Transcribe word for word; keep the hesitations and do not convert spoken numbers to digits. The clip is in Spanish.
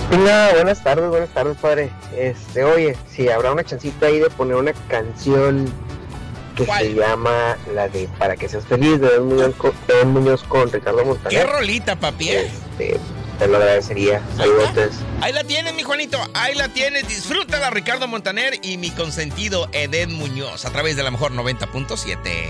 Hola, buenas tardes, buenas tardes, padre. Este, oye, si habrá una chancita ahí de poner una canción que ¿Cuál? se llama la de Para que seas feliz de Don Muñoz con, Don Muñoz con Ricardo ¿Qué Montaner. rolita, papi? ¿Eh? Este, te lo agradecería. Saludos. Ahí la tienes, mi Juanito. Ahí la tienes. Disfrútala, Ricardo Montaner y mi consentido Edén Muñoz a través de la mejor noventa punto siete.